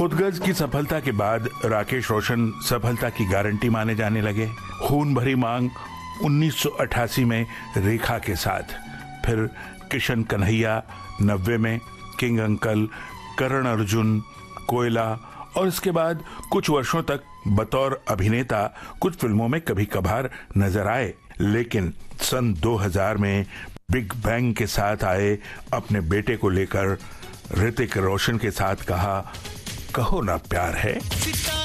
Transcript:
खुदगर्ज की सफलता के बाद राकेश रोशन सफलता की गारंटी माने जाने लगे। खून भरी मांग 1988 में रेखा के साथ, फिर किशन कन्हैया 90 में, किंग अंकल, करण अर्जुन, कोयला, और इसके बाद कुछ वर्षों तक बतौर अभिनेता कुछ फिल्मों में कभी कभार नजर आए, लेकिन सन 2000 में बिग बैंग के साथ आए अपने बेटे को लेकर ऋतिक रोशन के साथ कहा, कहो ना प्यार है।